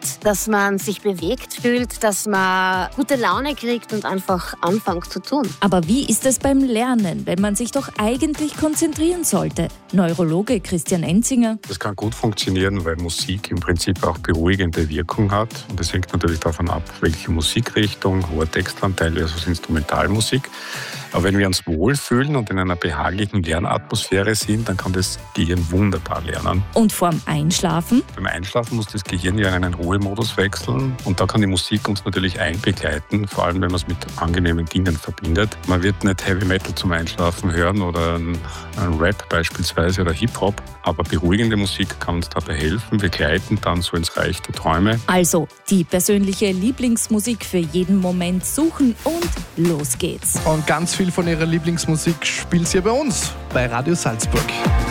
dass man sich bewegt fühlt, dass man gute Laune kriegt und einfach anfängt zu tun. Aber wie ist es beim Lernen, wenn man sich doch eigentlich konzentrieren sollte? Neurologe Christian Enzinger. Das kann gut funktionieren, weil Musik im Prinzip auch beruhigende Wirkung hat. Und das hängt natürlich davon ab, welche Musikrichtung, hoher Textanteil versus Instrumentalmusik. Aber wenn wir uns wohlfühlen und in einer behaglichen Lernatmosphäre sind, dann kann das Gehirn wunderbar lernen. Und vorm Einschlafen? Beim Einschlafen muss das Gehirn ja in einen Ruhemodus wechseln. Und da kann die Musik uns natürlich einbegleiten, vor allem wenn man es mit angenehmen Dingen verbindet. Man wird nicht Heavy Metal zum Einschlafen hören oder ein Rap beispielsweise oder Hip-Hop. Aber beruhigende Musik kann uns dabei helfen. Wir gleiten dann so ins Reich der Träume. Also die persönliche Lieblingsmusik für jeden Moment suchen und los geht's. Und ganz viel von ihrer Lieblingsmusik spielt sie bei uns, bei Radio Salzburg.